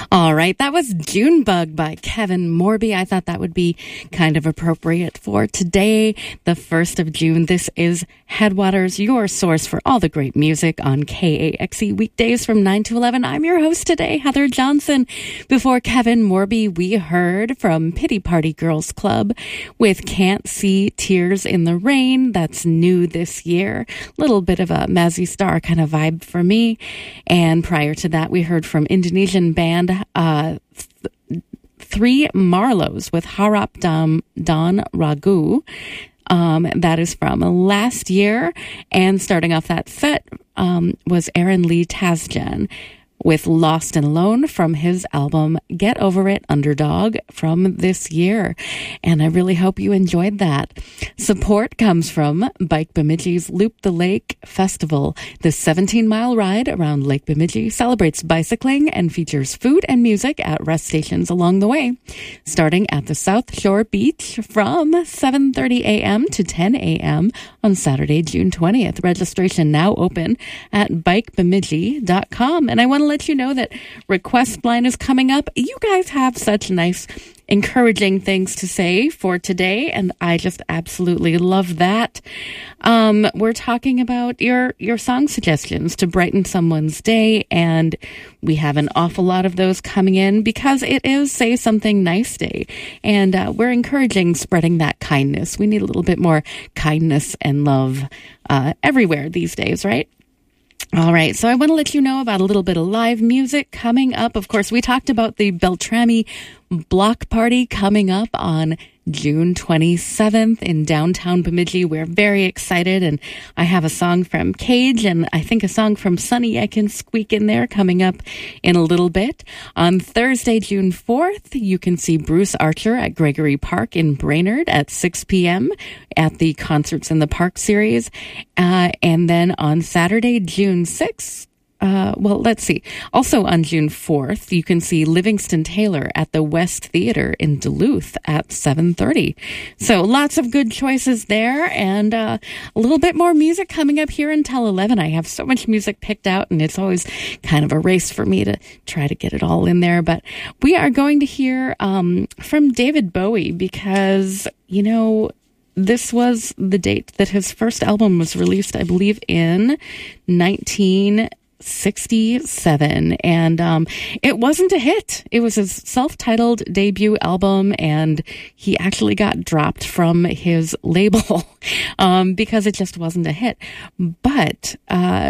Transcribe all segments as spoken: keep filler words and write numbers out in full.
All right, that was Junebug by Kevin Morby. I thought that would be kind of appropriate for today, the first of June. This is Headwaters, your source for all the great music on K A X E weekdays from nine to eleven. I'm your host today, Heather Johnson. Before Kevin Morby, we heard from Pity Party Girls Club with Can't See Tears in the Rain. That's new this year. Little bit of a Mazzy Star kind of vibe for me. And prior to that, we heard from Indonesian band uh, th- Three Marlows with Harap Dam Don Ragu. Um, that is from last year. And starting off that set um, was Aaron Lee Tasjan with Lost and Alone from his album Get Over It, Underdog, from this year. And I really hope you enjoyed that. Support comes from Bike Bemidji's Loop the Lake Festival. The seventeen-mile ride around Lake Bemidji celebrates bicycling and features food and music at rest stations along the way. Starting at the South Shore Beach from seven thirty a.m. to ten a.m. on Saturday, June twentieth. Registration now open at bike bemidji dot com. And I want to let you know that request line is coming up. You guys have such nice, encouraging things to say for today, and I just absolutely love that. Um, we're talking about your your song suggestions to brighten someone's day, and we have an awful lot of those coming in because it is Say Something Nice Day, and uh, we're encouraging spreading that kindness. We need a little bit more kindness and love uh, everywhere these days, right? All right, so I want to let you know about a little bit of live music coming up. Of course, we talked about the Beltrami Block Party coming up on June twenty-seventh in downtown Bemidji. We're very excited, and I have a song from Cage and I think a song from Sunny I can squeak in there coming up in a little bit. On Thursday, June fourth, you can see Bruce Archer at Gregory Park in Brainerd at six p.m. at the Concerts in the Park series. Uh, and then on Saturday, June sixth, Uh, well, let's see. Also on June fourth, you can see Livingston Taylor at the West Theater in Duluth at seven thirty. So lots of good choices there, and uh, a little bit more music coming up here until eleven. I have so much music picked out, and it's always kind of a race for me to try to get it all in there. But we are going to hear um, from David Bowie because, you know, this was the date that his first album was released, I believe, in nineteen sixty-seven, and um it wasn't a hit. It was his self-titled debut album, and he actually got dropped from his label um because it just wasn't a hit. But uh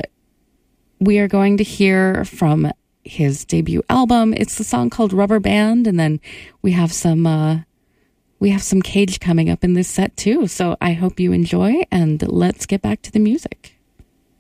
we are going to hear from his debut album. It's the song called Rubber Band, and then we have some uh we have some Cage coming up in this set too. So I hope you enjoy, and let's get back to the music.